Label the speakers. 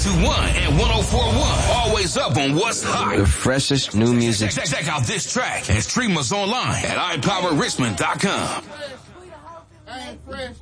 Speaker 1: 92.1 and 104.1. Always up on what's hot.
Speaker 2: The freshest new music.
Speaker 1: Check out this track and stream us online at iPowerRichmond.com.
Speaker 3: I ain't fresh.